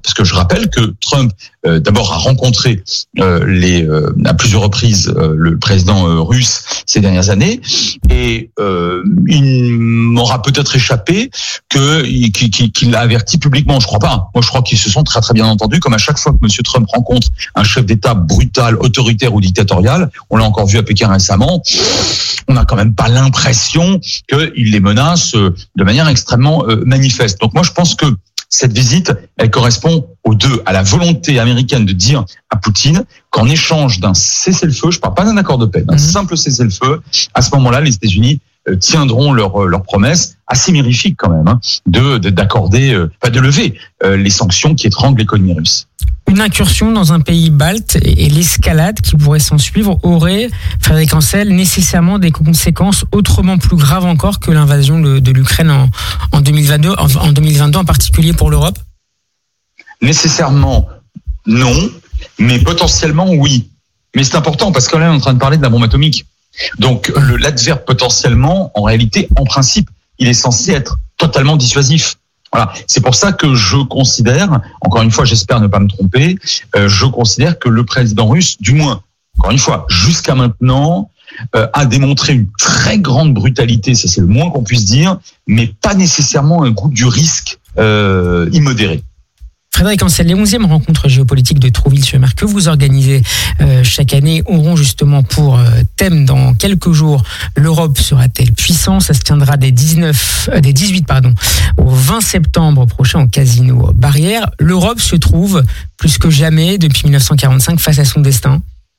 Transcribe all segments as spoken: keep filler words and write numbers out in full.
parce que je rappelle que Trump euh, d'abord a rencontré euh, les euh, à plusieurs reprises euh, le président euh, russe ces dernières années, et euh, il m'aura peut-être échappé que qu'il, qu'il l'a averti publiquement. Je crois pas. Moi, je crois qu'ils se sont très très bien entendus, comme à chaque fois que Monsieur Trump rencontre un chef d'État brutal, autoritaire ou dictatorial. On l'a encore vu à Pékin récemment. On n'a quand même pas l'impression qu'il les menace de manière extrêmement euh, manifeste. Donc moi, je pense que cette visite, elle correspond aux deux, à la volonté américaine de dire à Poutine qu'en échange d'un cessez-le-feu, je ne parle pas d'un accord de paix, d'un mmh. simple cessez-le-feu, à ce moment-là, les États-Unis euh, tiendront leur leur promesse assez mirifique quand même, hein, de, de d'accorder, euh, pas de lever euh, les sanctions qui étranglent l'économie russe. Une incursion dans un pays balte et l'escalade qui pourrait s'en suivre aurait, Frédéric Ancel, nécessairement des conséquences autrement plus graves encore que l'invasion de, de l'Ukraine en, en deux mille vingt-deux, en, en deux mille vingt-deux en particulier pour l'Europe? Nécessairement non, mais potentiellement oui. Mais c'est important parce que là on est en train de parler de la bombe atomique. Donc le, l'adverbe potentiellement, en réalité, en principe, il est censé être totalement dissuasif. Voilà, c'est pour ça que je considère, encore une fois, j'espère ne pas me tromper, euh, je considère que le président russe, du moins, encore une fois, jusqu'à maintenant, euh, a démontré une très grande brutalité, ça c'est le moins qu'on puisse dire, mais pas nécessairement un goût du risque euh, immodéré. Frédéric Ancel, les onzièmes rencontres géopolitiques de Trouville-sur-Mer que vous organisez euh, chaque année auront justement pour euh, thème dans quelques jours, l'Europe sera-t-elle puissance? Ça se tiendra des dix-neuf, euh, des dix-huit pardon, au vingt septembre prochain au Casino Barrière. L'Europe se trouve plus que jamais depuis dix-neuf cent quarante-cinq face à son destin.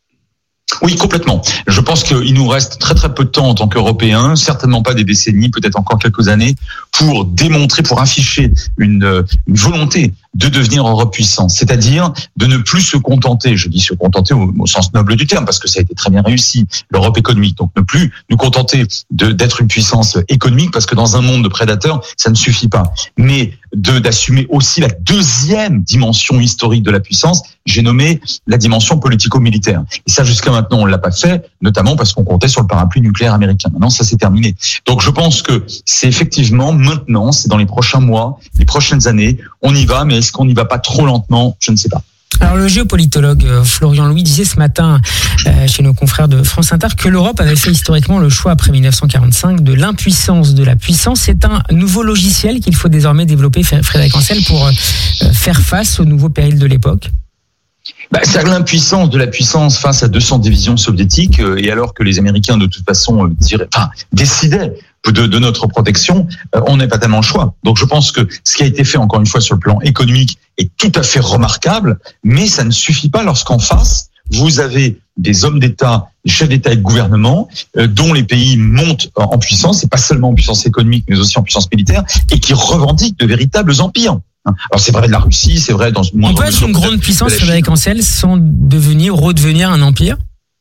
Oui, complètement. Je pense qu'il nous reste très très peu de temps en tant qu'Européens, certainement pas des décennies, peut-être encore quelques années, pour démontrer, pour afficher une, une volonté de devenir Europe puissance, c'est-à-dire de ne plus se contenter, je dis se contenter au, au sens noble du terme, parce que ça a été très bien réussi, l'Europe économique, donc ne plus nous contenter de, d'être une puissance économique, parce que dans un monde de prédateurs, ça ne suffit pas, mais de, d'assumer aussi la deuxième dimension historique de la puissance, j'ai nommé la dimension politico-militaire. Et ça, jusqu'à maintenant, on ne l'a pas fait, notamment parce qu'on comptait sur le parapluie nucléaire américain. Maintenant, ça s'est terminé. Donc, je pense que c'est effectivement maintenant, c'est dans les prochains mois, les prochaines années, on y va, mais est-ce qu'on n'y va pas trop lentement? Je ne sais pas. Alors le géopolitologue Florian Louis disait ce matin euh, chez nos confrères de France Inter que l'Europe avait fait historiquement le choix après dix-neuf cent quarante-cinq de l'impuissance de la puissance. C'est un nouveau logiciel qu'il faut désormais développer, Frédéric Ancel, pour euh, faire face aux nouveaux périls de l'époque. Bah, c'est l'impuissance de la puissance face à deux cents divisions soviétiques, euh, et alors que les Américains de toute façon euh, diraient, enfin, décidaient de, de notre protection, euh, on n'a pas tellement le choix. Donc je pense que ce qui a été fait encore une fois sur le plan économique est tout à fait remarquable, mais ça ne suffit pas lorsqu'en face vous avez des hommes d'État, des chefs d'État et de gouvernement euh, dont les pays montent en puissance, et pas seulement en puissance économique, mais aussi en puissance militaire, et qui revendiquent de véritables empires. Alors c'est vrai de la Russie, c'est vrai dans une moindre mesure. On peut être une grande puissance, Frédéric Ancel, sans devenir, redevenir un empire?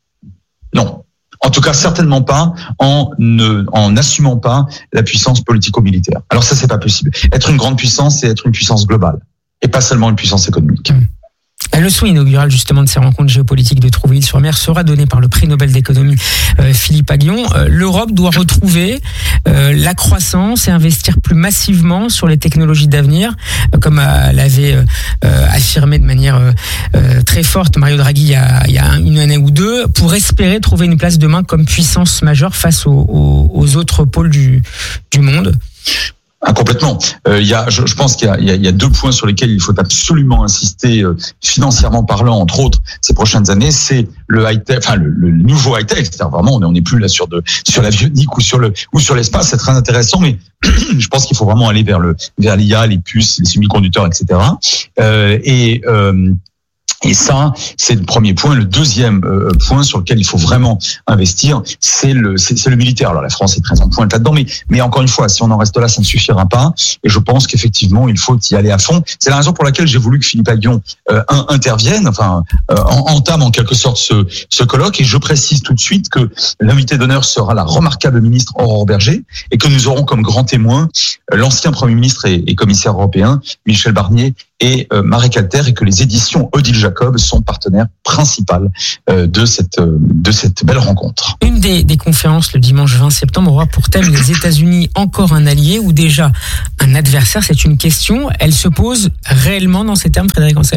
Non. En tout cas, certainement pas en ne, en n'assumant pas la puissance politico-militaire. Alors ça, c'est pas possible. Être une grande puissance, c'est être une puissance globale, et pas seulement une puissance économique. Mmh. La leçon inaugurale justement de ces rencontres géopolitiques de Trouville-sur-Mer sera donnée par le prix Nobel d'économie euh, Philippe Aghion. Euh, L'Europe doit retrouver euh, la croissance et investir plus massivement sur les technologies d'avenir, euh, comme euh, l'avait euh, euh, affirmé de manière euh, euh, très forte Mario Draghi il y, a, il y a une année ou deux, pour espérer trouver une place demain comme puissance majeure face aux, aux, aux autres pôles du, du monde. Ah, complètement. Euh, il y a, je, je pense qu'il y a, il y, a, il y a deux points sur lesquels il faut absolument insister, euh, financièrement parlant, entre autres, ces prochaines années. C'est le high tech, enfin le, le nouveau high tech. C'est-à-dire vraiment, on n'est plus là sur de sur l'avionique ou sur le ou sur l'espace. C'est très intéressant, mais je pense qu'il faut vraiment aller vers le vers l'I A, les puces, les semi-conducteurs, et cetera. Euh, et euh, Et ça, c'est le premier point. Le deuxième euh, point sur lequel il faut vraiment investir, c'est le, c'est, c'est le militaire. Alors la France est très en pointe là-dedans, mais, mais encore une fois, si on en reste là, ça ne suffira pas. Et je pense qu'effectivement, il faut y aller à fond. C'est la raison pour laquelle j'ai voulu que Philippe Aghion euh, intervienne, enfin euh, entame en quelque sorte ce, ce colloque. Et je précise tout de suite que l'invité d'honneur sera la remarquable ministre Aurore Berger, et que nous aurons comme grand témoin euh, l'ancien Premier ministre et, et commissaire européen Michel Barnier et euh, Marek Alter, et que les éditions Odile Jacob Jacob sont partenaires principaux euh, de cette euh, de cette belle rencontre. Une des, des conférences le dimanche vingt septembre aura pour thème les États-Unis, encore un allié ou déjà un adversaire. C'est une question. Elle se pose réellement dans ces termes, Frédéric Ancel ?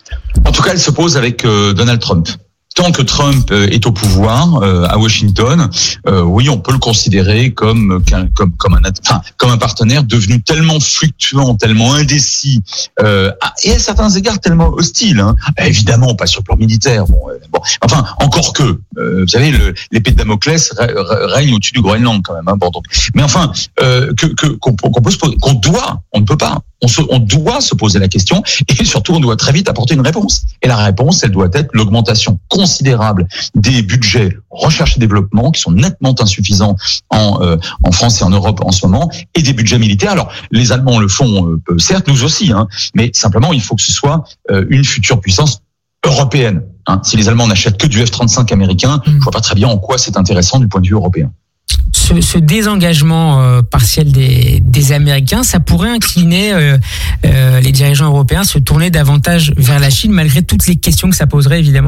En tout cas, elle se pose avec euh, Donald Trump. Tant que Trump est au pouvoir euh, à Washington, euh, oui, on peut le considérer comme comme comme un enfin comme un partenaire devenu tellement fluctuant, tellement indécis euh, et à certains égards tellement hostile. Hein. Évidemment, pas sur le plan militaire. Bon, euh, bon, enfin, encore que, euh, vous savez, le, l'épée de Damoclès règne au-dessus du Groenland quand même. Hein, bon, donc, mais enfin, euh, que que qu'on, qu'on peut se poser, qu'on doit, on ne peut pas. On, se, on doit se poser la question et surtout on doit très vite apporter une réponse. Et la réponse, elle doit être l'augmentation considérable des budgets recherche et développement qui sont nettement insuffisants en euh, en France et en Europe en ce moment, et des budgets militaires. Alors les Allemands le font, euh, certes, nous aussi, hein, mais simplement il faut que ce soit euh, une future puissance européenne. Hein. Si les Allemands n'achètent que du F trente-cinq américain, je vois pas très bien en quoi c'est intéressant du point de vue européen. Ce, ce désengagement euh, partiel des, des Américains, ça pourrait incliner euh, euh, les dirigeants européens à se tourner davantage vers la Chine, malgré toutes les questions que ça poserait, évidemment ?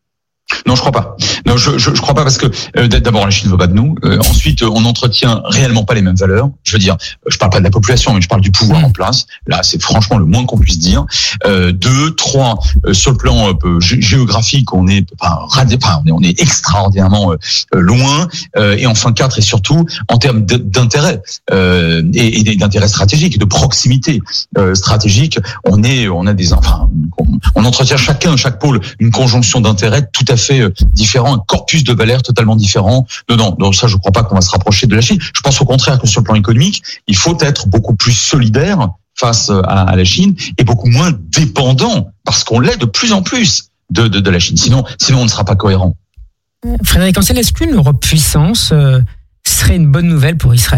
Non, je crois pas. Non, je je, je crois pas parce que euh, d'abord la Chine ne veut pas de nous. Euh, ensuite, on n'entretient réellement pas les mêmes valeurs. Je veux dire, je parle pas de la population, mais je parle du pouvoir en place. Là, c'est franchement le moins qu'on puisse dire. Euh, deux, trois, euh, sur le plan euh, gé- géographique, on est, enfin, radi- enfin, on est, on est extraordinairement euh, loin. Euh, et enfin quatre, et surtout en termes d- d'intérêt euh, et, et d'intérêt stratégique, de proximité euh, stratégique, on est, on a des, enfin, on, on entretient chacun, chaque pôle, une conjonction d'intérêts tout à fait différent, un corpus de valeurs totalement différent. Non, non, donc ça, je ne crois pas qu'on va se rapprocher de la Chine. Je pense au contraire que sur le plan économique, il faut être beaucoup plus solidaire face à, à la Chine et beaucoup moins dépendant, parce qu'on l'est de plus en plus de, de, de la Chine. Sinon, sinon, on ne sera pas cohérent. Frédéric Ancel, est-ce qu'une Europe puissance euh, serait une bonne nouvelle pour Israël ?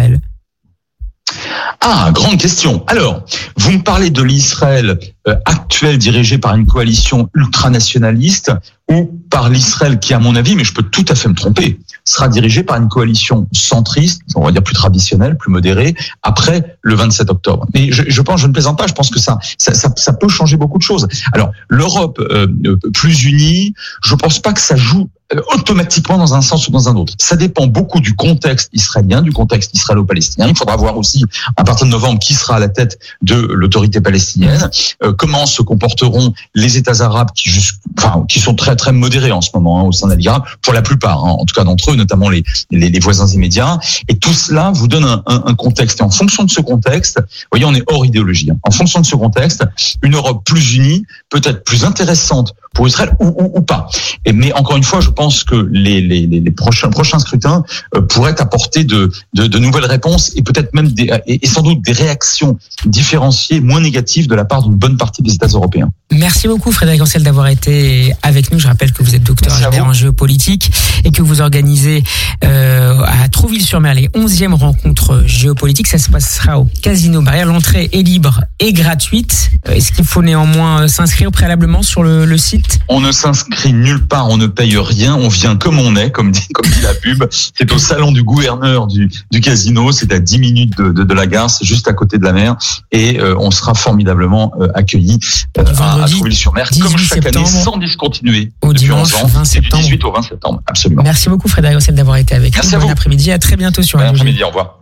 Ah, grande question. Alors, vous me parlez de l'Israël euh, actuel dirigé par une coalition ultranationaliste ou par l'Israël qui, à mon avis, mais je peux tout à fait me tromper, sera dirigé par une coalition centriste, on va dire plus traditionnelle, plus modérée, après le vingt-sept octobre. Mais je, je pense, je ne plaisante pas, je pense que ça, ça, ça, ça peut changer beaucoup de choses. Alors, l'Europe euh, plus unie, je pense pas que ça joue automatiquement dans un sens ou dans un autre. Ça dépend beaucoup du contexte israélien, du contexte israélo-palestinien. Il faudra voir aussi, à partir de novembre, qui sera à la tête de l'autorité palestinienne, euh, comment se comporteront les États arabes qui, juste, enfin, qui sont très très modérés en ce moment hein, au sein de la Ligue arabe, pour la plupart, hein, en tout cas d'entre eux, notamment les, les, les voisins immédiats. Et tout cela vous donne un, un, un contexte. Et en fonction de ce contexte, vous voyez, on est hors idéologie. Hein. En fonction de ce contexte, une Europe plus unie, peut-être plus intéressante pour Israël ou, ou, ou pas. Et, mais encore une fois, je pense Je pense que les, les, les prochains, prochains scrutins euh, pourraient apporter de, de, de nouvelles réponses et peut-être même des, et, et sans doute des réactions différenciées, moins négatives de la part d'une bonne partie des États européens. Merci beaucoup Frédéric Ancel d'avoir été avec nous. Je rappelle que vous êtes docteur en géopolitique et que vous organisez euh, à Trouville-sur-Mer les onzièmes rencontres géopolitiques. Ça se passera au Casino Barrière. L'entrée est libre et gratuite. Est-ce qu'il faut néanmoins s'inscrire préalablement sur le, le site ? On ne s'inscrit nulle part, on ne paye rien. On vient comme on est, comme dit, comme dit la pub. C'est au salon du gouverneur du, du casino. C'est à dix minutes de, de, de la gare. C'est juste à côté de la mer. Et euh, on sera formidablement euh, accueillis euh, à, à Trouville-sur-Mer, comme chaque année, sans discontinuer. Au depuis dimanche onze ans. vingt septembre. C'est du dix-huit au vingt septembre, absolument. Merci beaucoup Frédéric Ancel d'avoir été avec Merci nous. À bon vous. après-midi. À très bientôt sur bon Radio J. après-midi, au revoir.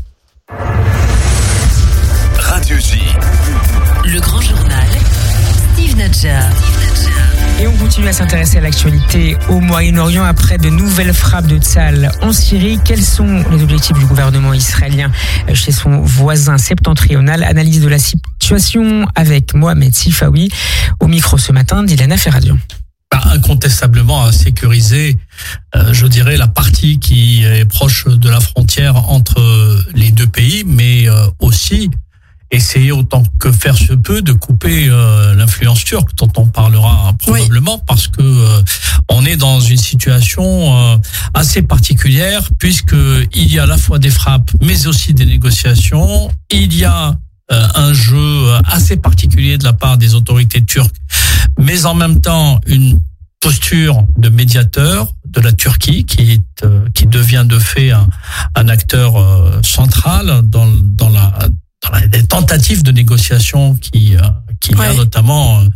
Radio J. Le grand journal. Steve Nadjar. Et on continue à s'intéresser à l'actualité au Moyen-Orient après de nouvelles frappes de Tsahal en Syrie. Quels sont les objectifs du gouvernement israélien chez son voisin septentrional? Analyse de la situation avec Mohamed Sifawi au micro ce matin d'Ilana Ferradian. Incontestablement à sécuriser, euh, je dirais, la partie qui est proche de la frontière entre les deux pays, mais euh, aussi essayer autant que faire se peut de couper euh, l'influence turque, dont on parlera probablement, oui. Parce que euh, on est dans une situation euh, assez particulière, puisque il y a à la fois des frappes, mais aussi des négociations. Il y a euh, un jeu assez particulier de la part des autorités turques, mais en même temps une posture de médiateur de la Turquie qui est, euh, qui devient de fait un, un acteur euh, central dans dans la dans les tentatives de négociation qui, euh, qu'il y a, ouais. Notamment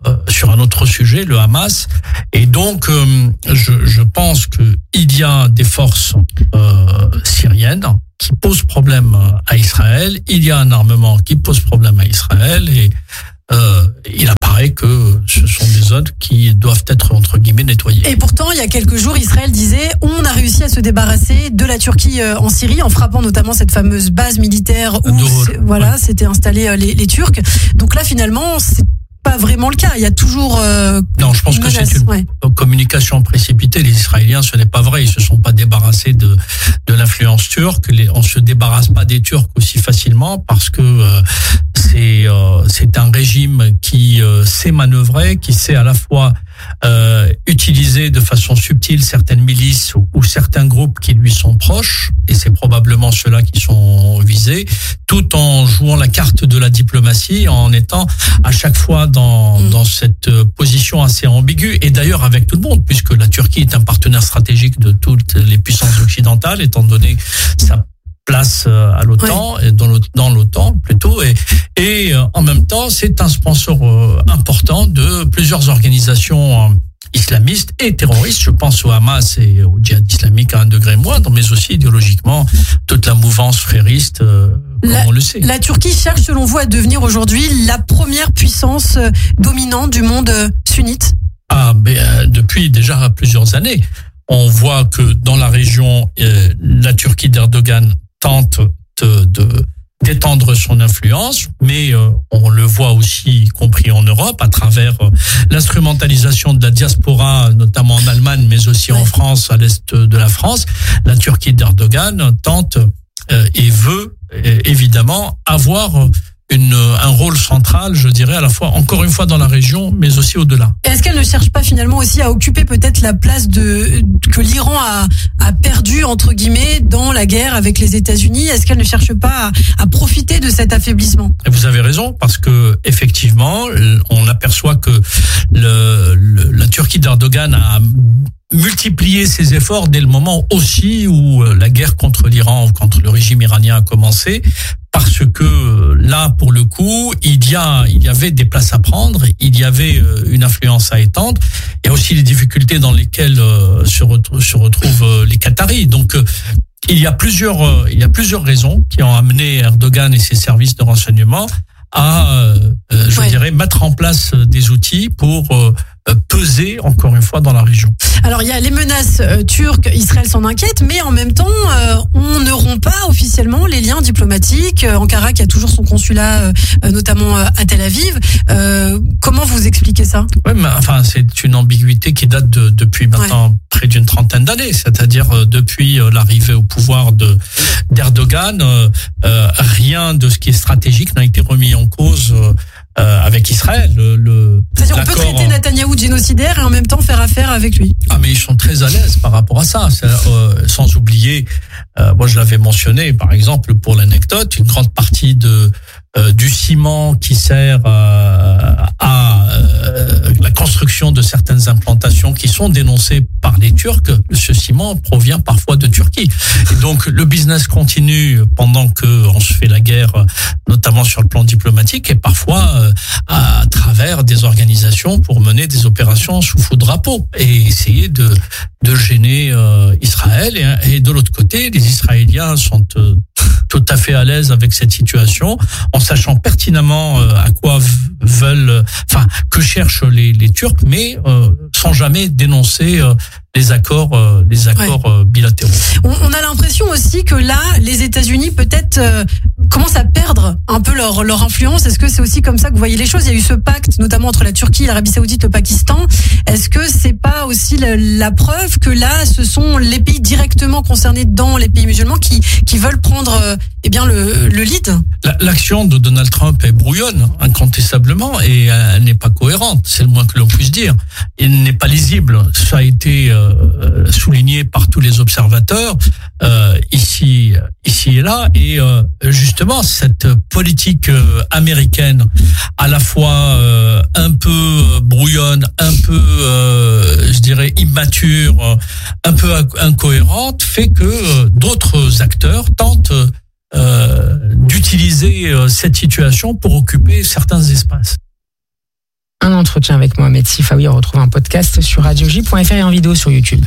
sur un autre sujet, le Hamas. Et donc, euh, je, je pense que il y a des forces euh, syriennes qui posent problème à Israël. Il y a un armement qui pose problème à Israël et Euh, il apparaît que ce sont des zones qui doivent être entre guillemets nettoyées. Et pourtant, il y a quelques jours, Israël disait on a réussi à se débarrasser de la Turquie en Syrie en frappant notamment cette fameuse base militaire où c'est, voilà, ouais. s'étaient installés les, les Turcs. Donc là, finalement, c'est pas vraiment le cas. Il y a toujours. Euh, non, je pense que menace. c'est une ouais. communication précipitée. Les Israéliens, ce n'est pas vrai. Ils se sont pas débarrassés de de l'influence turque. Les, on se débarrasse pas des Turcs aussi facilement parce que euh, c'est euh, c'est un régime qui euh, sait manœuvrer, qui sait à la fois euh, utiliser de façon subtile certaines milices ou, ou certains groupes qui lui sont proches, et c'est probablement ceux-là qui sont visés, tout en jouant la carte de la diplomatie, en étant à chaque fois dans mmh. dans cette position assez ambiguë, et d'ailleurs avec tout le monde, puisque la Turquie est un partenaire stratégique de toutes les puissances occidentales, étant donné sa place à l'OTAN, oui. dans l'OTAN, dans l'OTAN plutôt, et, et en même temps, c'est un sponsor important de plusieurs organisations islamistes et terroristes. Je pense au Hamas et au djihad islamique à un degré moindre, mais aussi idéologiquement, toute la mouvance frériste, comme la, on le sait. La Turquie cherche, selon vous, à devenir aujourd'hui la première puissance dominante du monde sunnite ? Ah, ben, depuis déjà plusieurs années. On voit que dans la région, euh, la Turquie d'Erdogan tente de, de d'étendre son influence, mais euh, on le voit aussi, y compris en Europe, à travers euh, l'instrumentalisation de la diaspora, notamment en Allemagne, mais aussi en France, à l'est de la France. La Turquie d'Erdogan tente euh, et veut euh, évidemment avoir une, un rôle central, je dirais, à la fois, encore une fois, dans la région, mais aussi au-delà. Est-ce qu'elle ne cherche pas finalement aussi à occuper peut-être la place de que l'Iran a, a perdu, entre guillemets, dans la guerre avec les États-Unis ? Est-ce qu'elle ne cherche pas à, à profiter de cet affaiblissement ? Et vous avez raison, parce que effectivement, on aperçoit que le, le, la Turquie d'Erdogan a multiplier ses efforts dès le moment aussi où la guerre contre l'Iran, contre le régime iranien a commencé, parce que là, pour le coup, il y a, il y avait des places à prendre, il y avait une influence à étendre, et aussi les difficultés dans lesquelles se retrouvent, se retrouvent les Qataris. Donc, il y a plusieurs, il y a plusieurs raisons qui ont amené Erdogan et ses services de renseignement à, euh, je ouais. dirais, mettre en place des outils pour euh, peser, encore une fois, dans la région. Alors, il y a les menaces euh, turques, Israël s'en inquiète, mais en même temps, euh, on ne rompt pas officiellement les liens diplomatiques. Euh, Ankara, qui a toujours son consulat, euh, notamment euh, à Tel Aviv. Euh, comment vous expliquez ça ? Oui, mais enfin, c'est une ambiguïté qui date de, depuis maintenant ouais. près d'une trentaine d'années, c'est-à-dire euh, depuis euh, l'arrivée au pouvoir de d'Erdogan, euh, euh, rien de ce qui est stratégique n'a été remis en cause euh, euh, avec Israël. Le, le, C'est-à-dire on peut traiter en... Netanyahou de génocidaire et en même temps faire affaire avec lui. Ah, mais ils sont très à l'aise par rapport à ça. Euh, sans oublier, euh, moi je l'avais mentionné, par exemple, pour l'anecdote, une grande partie de euh, du ciment qui sert euh, à euh, la construction de certaines implantations qui sont dénoncées par les Turcs, ce ciment provient parfois de Turquie. Et donc le business continue pendant que on se fait la guerre, notamment sur le plan diplomatique, et parfois euh, à travers des organisations pour mener des opérations sous faux drapeau et essayer de de gêner euh, Israël. Et, et de l'autre côté, les Israéliens sont euh, tout à fait à l'aise avec cette situation, en sachant pertinemment euh, à quoi veulent, enfin que cherchent les, les Turcs, mais euh, sans jamais dénoncer euh, les accords, euh, les accords ouais. euh, bilatéraux. On, on a l'impression aussi que là, les États-Unis peut-être euh, commencent à perdre un peu leur leur influence. Est-ce que c'est aussi comme ça que vous voyez les choses ? Il y a eu ce pacte, notamment entre la Turquie, l'Arabie Saoudite, le Pakistan. Est-ce que c'est pas aussi la, la preuve que là, ce sont les pays directement concernés dans les pays musulmans qui qui veulent prendre euh, eh bien le le lead ? L'action de Donald Trump est brouillonne, incontestablement, et elle n'est pas cohérente. C'est le moins que l'on puisse dire. Elle n'est pas lisible. Ça a été euh, souligné par tous les observateurs euh, ici, ici et là. Et euh, justement, cette politique euh, américaine, à la fois euh, un peu brouillonne, un peu, euh, je dirais, immature, un peu incohérente, fait que euh, d'autres acteurs tentent euh, d'utiliser euh, cette situation pour occuper certains espaces. un entretien avec Mohamed Sifawi. On retrouve un podcast sur radio j point f r et en vidéo sur YouTube.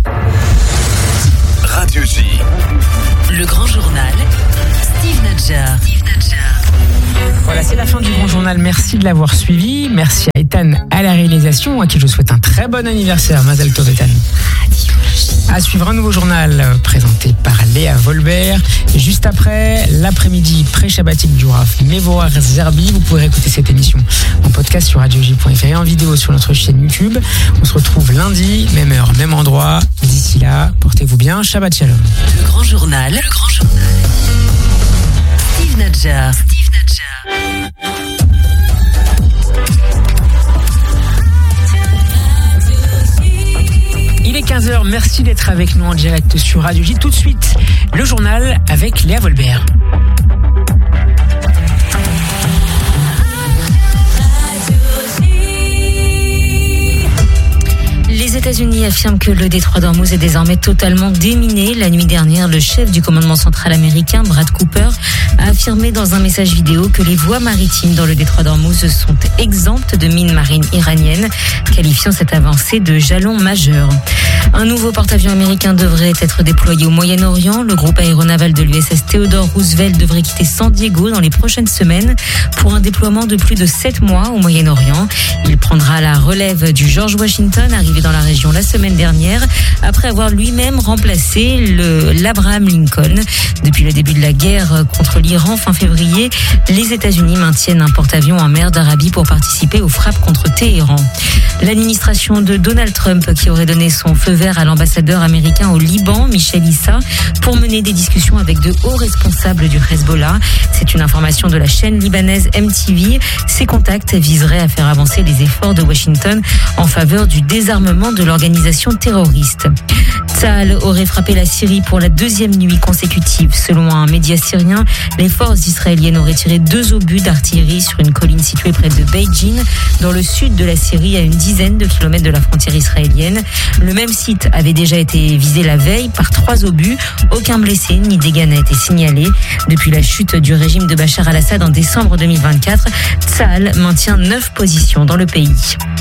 Radio J. Le grand journal, Steve Nadjar. Voilà, c'est la fin du grand journal. Merci de l'avoir suivi. Merci à Ethan à la réalisation, à qui je souhaite un très bon anniversaire. Mazel Tov, Ethan. À suivre un nouveau journal présenté par Léa Volbert. Et juste après, l'après-midi pré-shabbatique du Rav Mevorach Zerbi. Vous pourrez écouter cette émission en podcast sur radio j point f r et en vidéo sur notre chaîne YouTube. On se retrouve lundi, même heure, même endroit. D'ici là, portez-vous bien. Shabbat Shalom. Le grand journal, le grand journal. Steve Nadjar. Steve Nadjar. Il est quinze heures, merci d'être avec nous en direct sur Radio J. Tout de suite, le journal avec Léa Volbert. Les États-Unis affirment que le détroit d'Ormuz est désormais totalement déminé. La nuit dernière, le chef du commandement central américain, Brad Cooper, a affirmé dans un message vidéo que les voies maritimes dans le détroit d'Ormuz sont exemptes de mines marines iraniennes, qualifiant cette avancée de jalon majeur. Un nouveau porte-avions américain devrait être déployé au Moyen-Orient. Le groupe aéronaval de l'U S S Theodore Roosevelt devrait quitter San Diego dans les prochaines semaines pour un déploiement de plus de sept mois au Moyen-Orient. Il prendra la relève du George Washington, arrivé dans la région la semaine dernière, après avoir lui-même remplacé le, l'Abraham Lincoln. Depuis le début de la guerre contre l'Iran fin février, les États-Unis maintiennent un porte-avions en mer d'Arabie pour participer aux frappes contre Téhéran. L'administration de Donald Trump qui aurait donné son feu vert à l'ambassadeur américain au Liban, Michel Issa, pour mener des discussions avec de hauts responsables du Hezbollah. C'est une information de la chaîne libanaise M T V. Ces contacts viseraient à faire avancer les efforts de Washington en faveur du désarmement de l'organisation terroriste. Tsahal aurait frappé la Syrie pour la deuxième nuit consécutive. Selon un média syrien, les forces israéliennes auraient tiré deux obus d'artillerie sur une colline située près de Beijing, dans le sud de la Syrie, à une dizaine de kilomètres de la frontière israélienne. Le même site avait déjà été visé la veille par trois obus. Aucun blessé ni dégâts n'a été signalé. Depuis la chute du régime de Bachar al-Assad en décembre deux mille vingt-quatre, Tsahal maintient neuf positions dans le pays.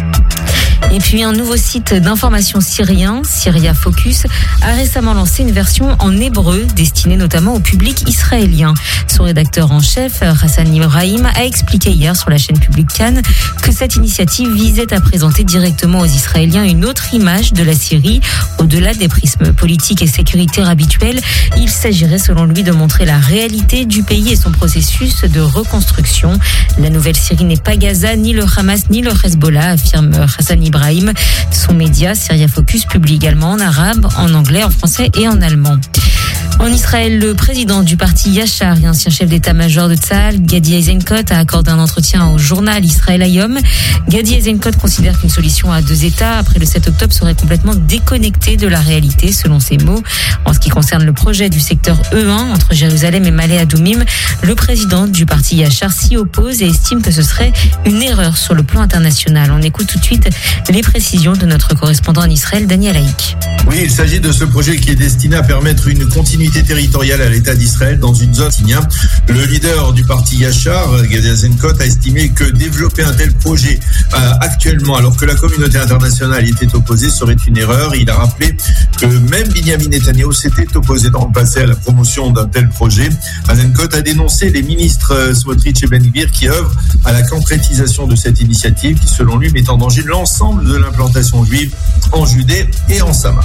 Et puis un nouveau site d'information syrien, Syria Focus, a récemment lancé une version en hébreu destinée notamment au public israélien. Son rédacteur en chef, Hassan Ibrahim, a expliqué hier sur la chaîne publique Cannes que cette initiative visait à présenter directement aux Israéliens une autre image de la Syrie. Au-delà des prismes politiques et sécuritaires habituels, il s'agirait selon lui de montrer la réalité du pays et son processus de reconstruction. La nouvelle Syrie n'est pas Gaza, ni le Hamas, ni le Hezbollah, affirme Hassan Ibrahim. Son média, Syria Focus, publie également en arabe, en anglais, en français et en allemand. En Israël, le président du parti Yachar et ancien chef d'état-major de Tsahal, Gadi Eisenkot, a accordé un entretien au journal Israël Hayom. Gadi Eisenkot considère qu'une solution à deux États après le sept octobre serait complètement déconnectée de la réalité, selon ses mots. En ce qui concerne le projet du secteur E un entre Jérusalem et Malé Adoumim, le président du parti Yachar s'y oppose et estime que ce serait une erreur sur le plan international. On écoute tout de suite les précisions de notre correspondant en Israël, Daniel Haïk. Oui, il s'agit de ce projet qui est destiné à permettre une continuité territoriale à l'État d'Israël dans une zone palestinienne. Le leader du parti Yachar, Gadi Eisenkot, a estimé que développer un tel projet euh, actuellement, alors que la communauté internationale y était opposée, serait une erreur. Il a rappelé que même Binyamin Netanyahou s'était opposé dans le passé à la promotion d'un tel projet. Eisenkot a dénoncé les ministres Smotrich et Ben Gvir qui œuvrent à la concrétisation de cette initiative qui, selon lui, met en danger l'ensemble de l'implantation juive en Judée et en Samarie.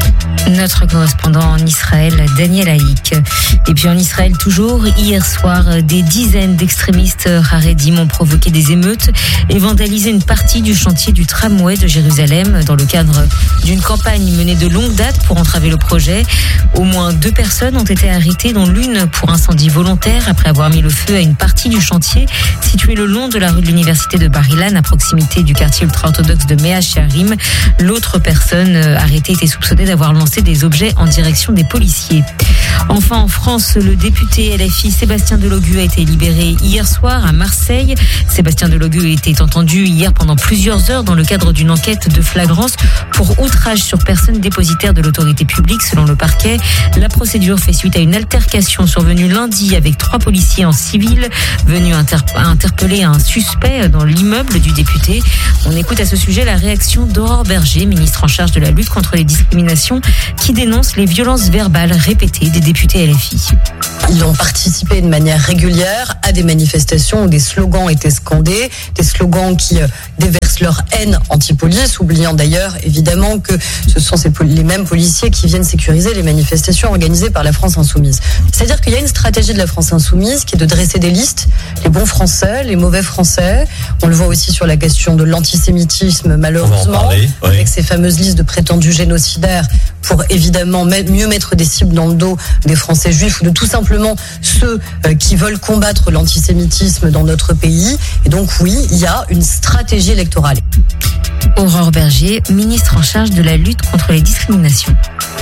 Notre correspondant en Israël, Daniel Haïk. Et puis en Israël toujours, hier soir, des dizaines d'extrémistes haredim ont provoqué des émeutes et vandalisé une partie du chantier du tramway de Jérusalem dans le cadre d'une campagne menée de longue date pour entraver le projet. Au moins deux personnes ont été arrêtées, dont l'une pour incendie volontaire après avoir mis le feu à une partie du chantier située le long de la rue de l'université de Bar Ilan à proximité du quartier ultra-orthodoxe de Mea Shearim. L'autre personne arrêtée était soupçonnée soupçonné d'avoir lancé des objets en direction des policiers. Enfin, en France, le député L F I Sébastien Delogu a été libéré hier soir à Marseille. Sébastien Delogu était entendu hier pendant plusieurs heures dans le cadre d'une enquête de flagrance pour outrage sur personne dépositaire de l'autorité publique, selon le parquet. La procédure fait suite à une altercation survenue lundi avec trois policiers en civil venus inter- interpeller un suspect dans l'immeuble du député. On écoute à ce sujet la réaction d'Aurore Berger, ministre en charge de la lutte contre les discriminations, qui dénonce les violences verbales répétées des députés L F I. Ils ont participé de manière régulière à des manifestations où des slogans étaient scandés, des slogans qui déversent leur haine anti-police, oubliant d'ailleurs évidemment que ce sont ces, les mêmes policiers qui viennent sécuriser les manifestations organisées par la France Insoumise. C'est-à-dire qu'il y a une stratégie de la France Insoumise qui est de dresser des listes, les bons Français, les mauvais Français. On le voit aussi sur la question de l'antisémitisme, malheureusement, parler, oui. avec ces fameuses listes de prétendus génocidaires pour évidemment mieux mettre des cibles dans le dos des Français juifs ou de tout simplement ceux qui veulent combattre l'antisémitisme dans notre pays. Et donc oui, il y a une stratégie électorale. Aurore Berger, ministre en charge de la lutte contre les discriminations.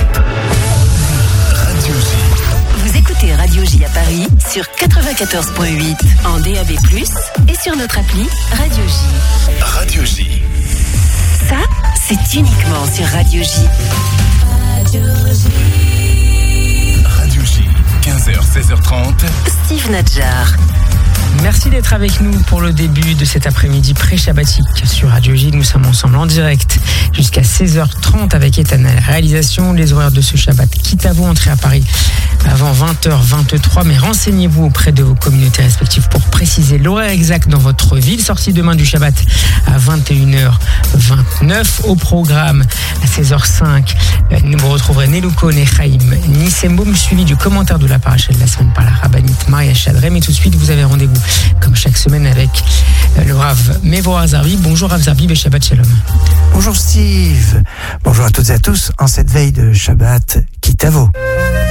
Radio J. Vous écoutez Radio J à Paris sur quatre-vingt-quatorze virgule huit en D A B plus, et sur notre appli Radio J. Radio J. Ça, c'est uniquement sur Radio J. Radio J. Radio J. quinze heures, seize heures trente. Steve Nadjar. Merci d'être avec nous pour le début de cet après-midi pré-shabbatique sur Radio J. Nous sommes ensemble en direct jusqu'à seize heures trente avec Ethan à la réalisation. Les horaires de ce Shabbat. Quitte à vous entrer à Paris avant vingt heures vingt-trois, mais renseignez-vous auprès de vos communautés respectives pour préciser l'horaire exact dans votre ville. Sortie demain du Shabbat à vingt et une heures vingt-neuf. Au programme à seize heures cinq, nous vous retrouverez Nelouko Nechaim Nissemboum, suivi du commentaire de la paracha de la semaine par la rabbinite Maria Chadrem. Et tout de suite, vous avez rendez-vous comme chaque semaine avec le Rav Mevorah Zarbi. Bonjour Rav Zarbi et Shabbat Shalom. Bonjour Steve. Bonjour à toutes et à tous en cette veille de Shabbat Kitavo.